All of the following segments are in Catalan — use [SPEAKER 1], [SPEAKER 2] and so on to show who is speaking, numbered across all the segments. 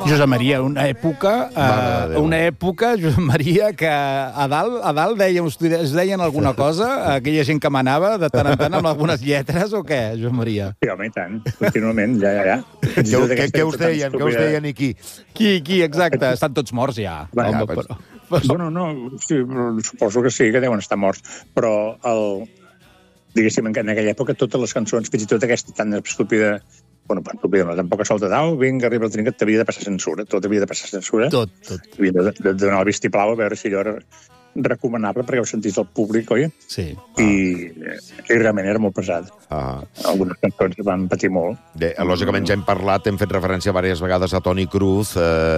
[SPEAKER 1] Josep Maria, una època, Josep Maria, que a dalt es deien alguna cosa, aquella gent que manava de tant en tant amb algunes lletres o què, Josep Maria?
[SPEAKER 2] Sí, home, i tant, contínuament, ja.
[SPEAKER 3] Què us deien? Què us deien i qui?
[SPEAKER 1] Qui, exacte? Estan tots morts ja.
[SPEAKER 2] Bueno, no, sí, suposo que sí, que deuen estar morts, però diguéssim, en aquella època totes les cançons, fins i tot aquesta tan estúpida, bueno, tampoc a solta d'au, vinga, arriba el trinquet, t'havia de passar censura, tot havia de passar censura.
[SPEAKER 1] Tot.
[SPEAKER 2] Havia de donar el vistiplau a veure si allò era recomanable perquè ho sentís el públic, oi?
[SPEAKER 1] Sí.
[SPEAKER 2] I realment era molt pesat. Algunes cançons van patir molt.
[SPEAKER 3] Lògicament ja hem parlat, hem fet referència diverses vegades a Toni Cruz.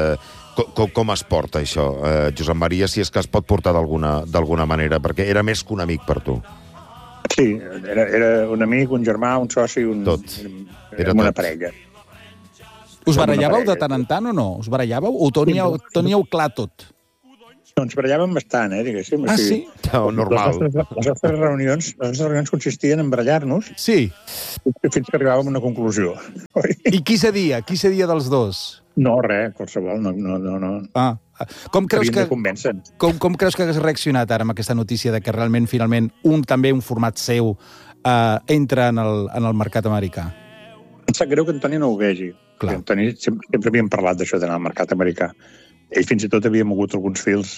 [SPEAKER 3] Com es porta això, Josep Maria, si és que es pot portar d'alguna manera, perquè era més que un amic per tu.
[SPEAKER 2] Sí, era un amic, un germà, un soci, era una parella.
[SPEAKER 1] Us barallàveu de tant en tant o no? Us barallàveu? O teníeu clar tot?
[SPEAKER 2] No, ens barallàvem bastant, diguéssim.
[SPEAKER 1] Sí?
[SPEAKER 3] Normal.
[SPEAKER 2] Les nostres reunions consistien en barallar-nos.
[SPEAKER 1] Sí.
[SPEAKER 2] Fins que arribàvem a una conclusió.
[SPEAKER 1] I qui cedia? Qui cedia dels dos?
[SPEAKER 2] No, res, qualsevol, no.
[SPEAKER 1] Com creus que hagués reaccionat ara amb aquesta notícia de que realment, finalment, també un format seu entra en el mercat americà?
[SPEAKER 2] Em sap greu que en Toni no ho vegi. En Toni sempre havíem parlat d'això d'anar al mercat americà. Ell fins i tot havia mogut alguns fils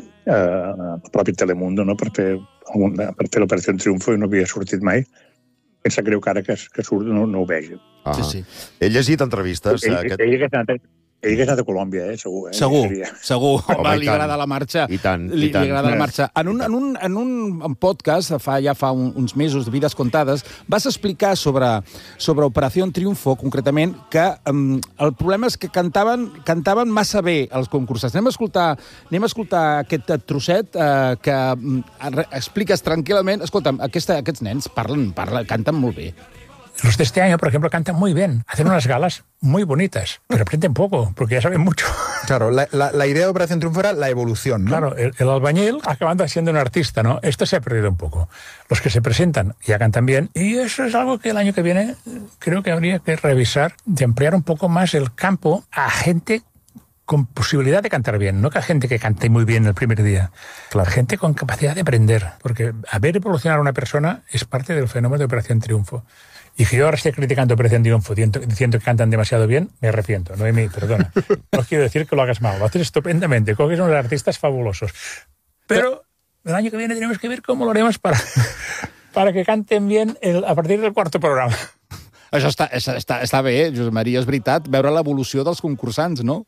[SPEAKER 2] al propi Telemundo, no? per fer l'Operació Triunfo i no havia sortit mai. Em sap greu que ara que surt no ho vegi.
[SPEAKER 1] Sí.
[SPEAKER 3] He llegit entrevistes...
[SPEAKER 2] Ell que és anat a Colòmbia, segur.
[SPEAKER 1] Segur. Home, li agrada la marxa.
[SPEAKER 3] I tant.
[SPEAKER 1] Li agrada la marxa. En un podcast, ja fa uns mesos, de Vides Contades, vas explicar sobre Operació Triunfo, concretament, que el problema és que cantaven massa bé els concursants. Anem a escoltar aquest trosset que expliques tranquil·lament. Escolta'm, aquests nens canten molt bé.
[SPEAKER 4] Los de este año, por ejemplo, cantan muy bien. Hacen unas galas muy bonitas, pero aprenden poco, porque ya saben mucho.
[SPEAKER 5] Claro, la idea de Operación Triunfo era la evolución, ¿no?
[SPEAKER 4] Claro, el albañil acabando siendo un artista, ¿no? Esto se ha perdido un poco. Los que se presentan ya cantan bien, y eso es algo que el año que viene creo que habría que revisar, de ampliar un poco más el campo a gente con posibilidad de cantar bien, no que a gente que cante muy bien el primer día. Claro. Gente con capacidad de aprender, porque ver evolucionar a una persona es parte del fenómeno de Operación Triunfo. Y que yo ahora esté criticando Operación Triunfo diciendo que cantan demasiado bien, me arrepiento. Noemí, perdona. No quiero decir que lo hagas mal. Lo haces estupendamente. Coges unos artistas fabulosos. Pero el año que viene tenemos que ver cómo lo haremos para que canten bien a partir del cuarto programa.
[SPEAKER 1] Això està bé, Josep Maria, és veritat, veure l'evolució dels concursants, no?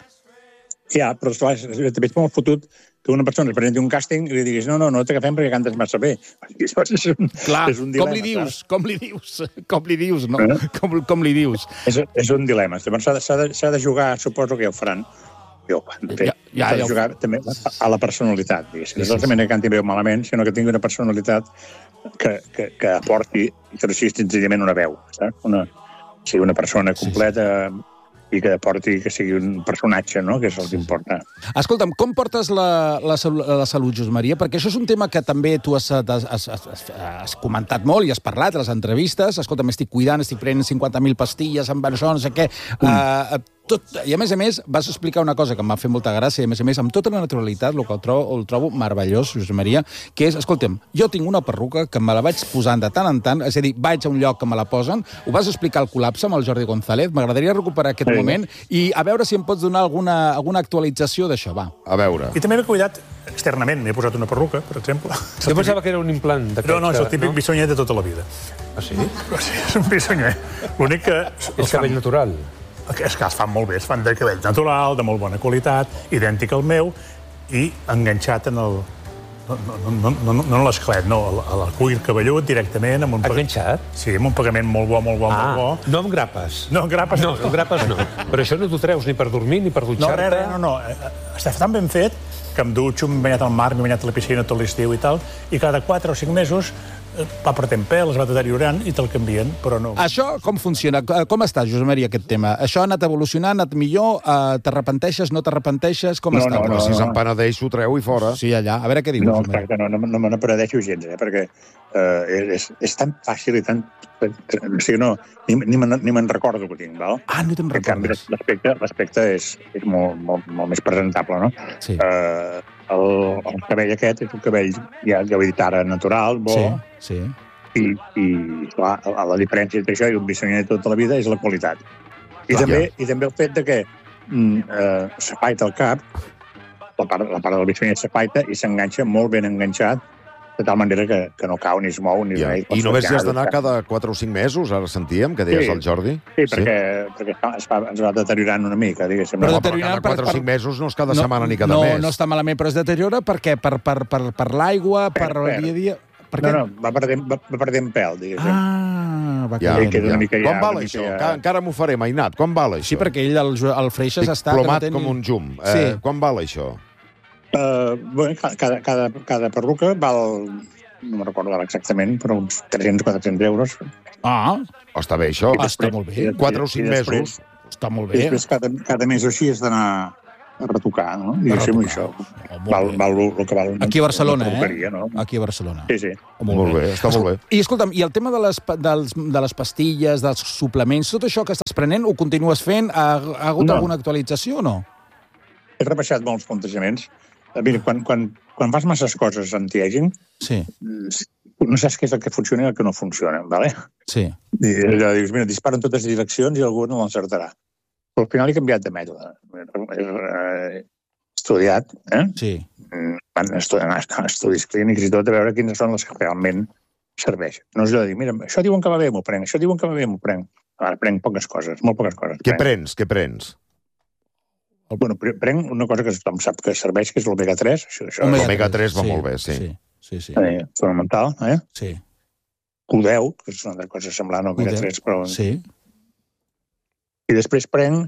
[SPEAKER 2] Ja, però esclar, també és molt fotut que una persona es presenti un càsting i li diguis no t'agafem perquè cantes massa bé.
[SPEAKER 1] Clar,
[SPEAKER 2] és un dilema.
[SPEAKER 1] Com li dius, no? Com li dius?
[SPEAKER 2] És un dilema. S'ha de jugar, suposo que ja ho faran. S'ha de jugar també a la personalitat. No solament que canti bé o malament, sinó que tingui una personalitat que aporti, que no sigui senzillament una veu. Sigui una persona completa i que aporti, que sigui un personatge, no?, que és el que importa.
[SPEAKER 1] Escolta'm, com portes la salut, Josep Maria? Perquè això és un tema que també tu has comentat molt i has parlat a les entrevistes. Escolta'm, estic cuidant, estic prenent 50.000 pastilles amb això, no sé què. I a més, vas explicar una cosa que em va fer molta gràcia, i a més, amb tota la naturalitat, el que el trobo meravellós, Josep Maria, que és, escolta'm, jo tinc una perruca que me la vaig posant de tant en tant, és a dir, vaig a un lloc que me la posen, ho vas explicar al Col·lapse amb el Jordi González, m'agradaria recuperar aquest moment i a veure si em pots donar alguna actualització d'això, va.
[SPEAKER 3] A veure.
[SPEAKER 4] I també m'he cuidat externament, m'he posat una perruca, per exemple.
[SPEAKER 6] Jo pensava que era un implant.
[SPEAKER 4] No, és el típic bisonyer de tota la vida.
[SPEAKER 6] Ah, sí?
[SPEAKER 4] Sí, és un bisonyer. L'únic que...
[SPEAKER 6] És cabell natural.
[SPEAKER 4] És que es fan molt bé, es fan de cabell natural, de molt bona qualitat, idèntic al meu, i enganxat en el... No en l'esquelet, no, al cuir cabellut directament.
[SPEAKER 6] Enganxat?
[SPEAKER 4] Sí, amb un pagament molt bo.
[SPEAKER 6] No amb grapes?
[SPEAKER 4] No, amb grapes no.
[SPEAKER 6] No, amb grapes no. Però això no t'ho treus ni per dormir ni per dutxar-te?
[SPEAKER 4] No. Està tan ben fet que em dutxo, m'he banyat al mar, m'he banyat a la piscina tot l'estiu i tal, i cada 4 o 5 mesos va perdent pèl, es va deteriorant i te'l canvien, però no...
[SPEAKER 1] Això com funciona? Com està, Josep Maria, aquest tema? Això ha anat evolucionant, ha anat millor? T'arrepenteixes, no t'arrepenteixes? Com està?
[SPEAKER 3] No, si se'n penedeix, ho treu i fora.
[SPEAKER 1] Sí, allà. A veure què dius,
[SPEAKER 2] No,
[SPEAKER 1] Josep Maria.
[SPEAKER 2] exacte, no me n'aprenedeixo gens, perquè és tan fàcil i tan... O sigui, no, ni me'n recordo que ho tinc, val?
[SPEAKER 1] Ah, no te'n
[SPEAKER 2] En canvi,
[SPEAKER 1] recordes.
[SPEAKER 2] l'aspecte és molt més presentable, no?
[SPEAKER 1] Sí.
[SPEAKER 2] El cabell aquest és un cabell, ja ho he dit ara, natural, bo,
[SPEAKER 1] Sí.
[SPEAKER 2] i clar, la diferència entre això i un bisonyer de tota la vida és la qualitat. I també el fet de que s'apaita el cap, la part del bisonyer s'apaita i s'enganxa molt ben enganxat, de tal manera que no cau ni es mou ni res.
[SPEAKER 3] I només hi has d'anar cada 4 o 5 mesos, ara sentíem, que deies el Jordi.
[SPEAKER 2] Sí, perquè ens va deteriorant una mica, diguéssim.
[SPEAKER 1] Però
[SPEAKER 3] Cada 4 o 5 mesos no és cada setmana ni cada mes.
[SPEAKER 1] No està malament, però es deteriora per què? Per l'aigua, per el dia a dia?
[SPEAKER 2] No, va perdent pèl, diguéssim.
[SPEAKER 1] Va
[SPEAKER 3] Ja.
[SPEAKER 1] caient.
[SPEAKER 3] Quan val això? Encara m'ho faré, Mainat. Quan val això?
[SPEAKER 1] Sí, perquè ell, el Freixas, està...
[SPEAKER 3] Plomat com un llum.
[SPEAKER 1] Sí.
[SPEAKER 3] Quan val això?
[SPEAKER 2] Bueno, cada perruca val, no me'n recordo ara exactament, però uns 300-400 euros.
[SPEAKER 1] Ah,
[SPEAKER 3] Està bé, això.
[SPEAKER 1] està molt bé.
[SPEAKER 3] 4 o 5 mesos.
[SPEAKER 1] Està molt
[SPEAKER 2] I
[SPEAKER 1] bé.
[SPEAKER 2] després cada mes o així has d'anar a retocar, no? Diguéssim, això. Val el que val
[SPEAKER 1] Aquí a Barcelona,
[SPEAKER 2] una perruqueria, no?
[SPEAKER 1] Aquí a Barcelona.
[SPEAKER 2] Sí.
[SPEAKER 3] Molt bé, està molt bé.
[SPEAKER 1] I escolta'm, i el tema de les pastilles, dels suplements, tot això que estàs prenent, ho continues fent? Ha hagut alguna actualització o no?
[SPEAKER 2] He rebaixat molts plantejaments. Mira, quan fas masses coses anti-aging,
[SPEAKER 1] Sí.
[SPEAKER 2] no saps què és el que funciona i el que no funciona, ¿vale?
[SPEAKER 1] Sí.
[SPEAKER 2] I allò dius, mira, dispara en totes les direccions i algú no l'encertarà. Però al final he canviat de mètode. He estudiat,
[SPEAKER 1] Sí.
[SPEAKER 2] van estudiar estudis clínics i tot, a veure quines són les que realment serveixen. No és allò de dir, mira, això diuen que va bé, m'ho prenc, això diuen que va bé, m'ho prenc. Ara prenc poques coses, molt poques coses.
[SPEAKER 3] Què prens?
[SPEAKER 2] Bueno, prenc una cosa que tothom sap que serveix, que és l'omega-3.
[SPEAKER 3] L'omega-3 va molt bé, sí.
[SPEAKER 1] Sí.
[SPEAKER 2] Fonamental,
[SPEAKER 1] Sí.
[SPEAKER 2] Q10, que és una altra cosa semblant a omega-3, però...
[SPEAKER 1] Sí.
[SPEAKER 2] I després prenc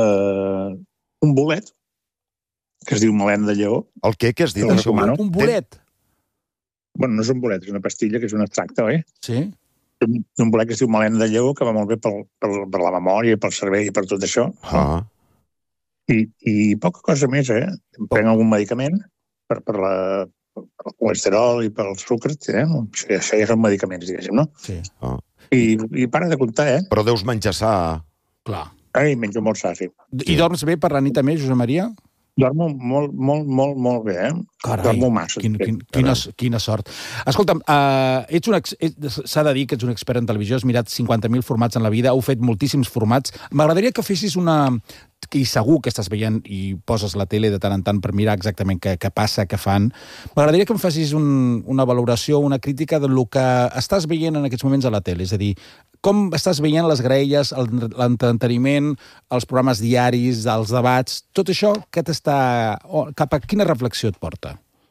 [SPEAKER 2] un bolet, que es diu melena de lleó.
[SPEAKER 3] El què has dit?
[SPEAKER 2] El recomano.
[SPEAKER 1] Un bolet.
[SPEAKER 2] Bueno, no és un bolet, és una pastilla, que és un extracte, oi?
[SPEAKER 1] Sí.
[SPEAKER 2] Un bolet que es diu melena de lleó, que va molt bé per la memòria, pel cervell i per tot això. I poca cosa més, Prenc algun medicament per el colesterol i pel sucre, això ja són medicaments, diguéssim, no?
[SPEAKER 1] Sí.
[SPEAKER 2] I para de comptar,
[SPEAKER 3] Però deus menjar sa.
[SPEAKER 1] Clar.
[SPEAKER 2] Menjo molt sa, sí.
[SPEAKER 1] I dorms bé per la nit també, Josep Maria?
[SPEAKER 2] Dormo molt bé,
[SPEAKER 1] Carai,
[SPEAKER 2] dormo massa.
[SPEAKER 1] quina sort. Escolta'm, s'ha de dir que ets un expert en televisió, has mirat 50.000 formats en la vida, heu fet moltíssims formats. M'agradaria que fessis i segur que estàs veient i poses la tele de tant en tant per mirar exactament què passa, què fan. M'agradaria que em facis una valoració, una crítica del que estàs veient en aquests moments a la tele. És a dir, com estàs veient les graelles, l'entreteniment, els programes diaris, els debats, tot això que cap a quina reflexió et porta?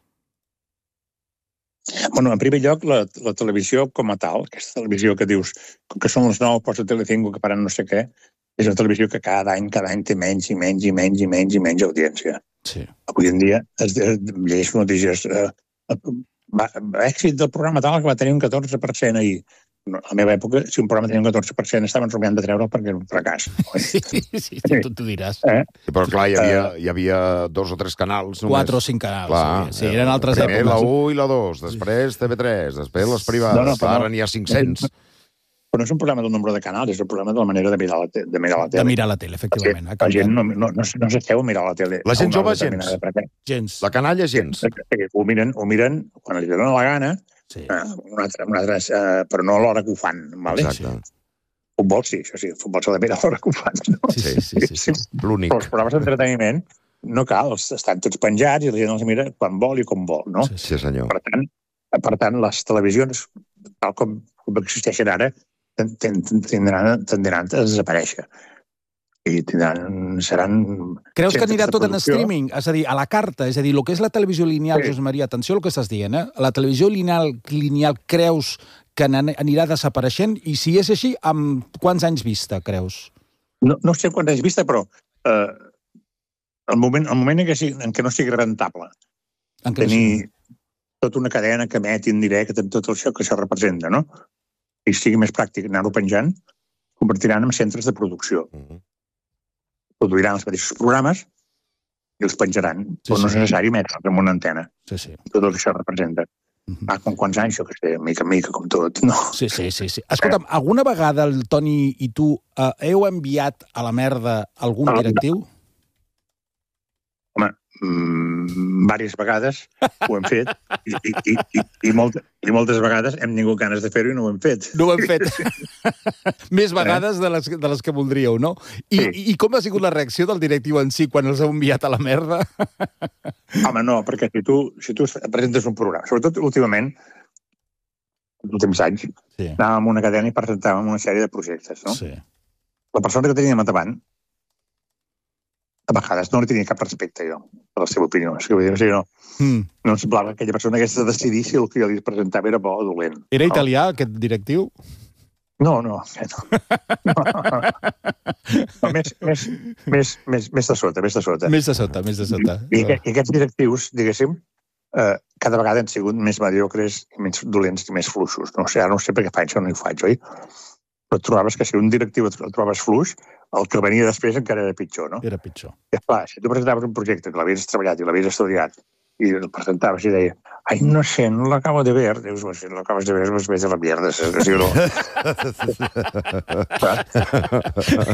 [SPEAKER 2] Bueno, en primer lloc, la televisió com a tal, aquesta televisió que dius, com que són les 9, posa Telecinco, que faran no sé què, és una televisió que cada any té menys audiència.
[SPEAKER 1] Sí.
[SPEAKER 2] Avui en dia es llegeixo notícies. Èxit del programa tal que va tenir un 14% ahir. A la meva època, si un programa tenia un 14%, estaven somiant de treure'l perquè era un fracàs.
[SPEAKER 1] Sí, tu t'ho diràs.
[SPEAKER 3] Però clar, hi havia 2 o 3 canals només.
[SPEAKER 1] 4 o 5 canals, sí, eren altres èpoques.
[SPEAKER 3] Primer la 1 i la 2, després TV3, després les privades, ara n'hi ha 500.
[SPEAKER 2] Però no és un problema del nombre de canals, és un problema de la manera de mirar la tele.
[SPEAKER 1] De mirar la tele, efectivament.
[SPEAKER 2] La gent no s'esteu a mirar la tele.
[SPEAKER 3] La gent jove, gens.
[SPEAKER 1] Gens.
[SPEAKER 3] La canalla, gens.
[SPEAKER 2] Ho miren quan els dona la gana, però no a l'hora que ho fan.
[SPEAKER 3] Exacte.
[SPEAKER 2] Futbol sí, això sí, el futbol s'ha de mirar a l'hora que ho fan.
[SPEAKER 3] Sí. L'únic.
[SPEAKER 2] Però els programes d'entreteniment no cal, estan tots penjats i la gent els mira quan vol i com vol, no?
[SPEAKER 3] Sí, senyor.
[SPEAKER 2] Per tant, les televisions, tal com existeixen ara, tendran a desaparèixer. I seran...
[SPEAKER 1] Creus que anirà tot en streaming? És a dir, a la carta? És a dir, el que és la televisió lineal, Josep Maria, atenció al que estàs dient, la televisió lineal creus que anirà desapareixent? I si és així, amb quants anys vista, creus?
[SPEAKER 2] No sé quants anys vista, però el moment en què no sigui rentable tenir tota una cadena que emet en directe amb tot això que això representa, no? I sigui més pràctic anar-ho penjant, convertiran en centres de producció. Produiran els mateixos programes i els penjaran. Però no és necessari metre'ls en una antena. Tot el que això representa. Com quants anys, jo que sé, mica en mica, com tot, no?
[SPEAKER 1] Sí. Escolta'm, alguna vegada el Toni i tu heu enviat a la merda algun directiu?
[SPEAKER 2] Home, diverses vegades ho hem fet i moltes vegades hem tingut ganes de fer-ho i no ho hem fet.
[SPEAKER 1] No ho hem fet. Més vegades de les que voldríeu, no? I com ha sigut la reacció del directiu en si quan els heu enviat a la merda?
[SPEAKER 2] Home, no, perquè si tu presentes un programa, sobretot últimament, els últims anys, anàvem a una cadena i presentàvem una sèrie de projectes, no?
[SPEAKER 1] Sí.
[SPEAKER 2] La persona que teníem davant, a vegades no li tenia cap respecte, jo, per la seva opinió. És que, vull dir, no em semblava que aquella persona hagués de decidir si el que jo li presentava era bo o dolent.
[SPEAKER 1] Era italià, aquest directiu?
[SPEAKER 2] No. Més de sota.
[SPEAKER 1] Més de sota.
[SPEAKER 2] I aquests directius, diguéssim, cada vegada han sigut més mediocres, menys dolents i més fluixos. No sé, ara no sé per què faig això, no hi faig, oi? Però et trobaves que si un directiu el trobaves fluix, el que venia després encara era pitjor, no?
[SPEAKER 1] Era pitjor.
[SPEAKER 2] I esclar, si tu presentaves un projecte que l'havies treballat i l'havies estudiat i el presentaves i deia, ai, no sé, no l'acabo de ver. Dius, si no l'acabes de ver, pues vés a la mierda. Si no...